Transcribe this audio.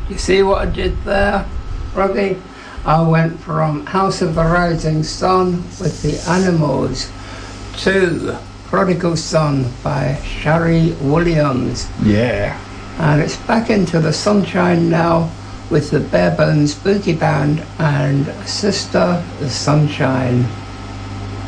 You see what I did there, Ruggy? I went from House of the Rising Sun with the Animals to Prodigal Son by Shari Williams. Yeah. And it's back into the sunshine now with the Barebones Boogie Band and Sister Sunshine.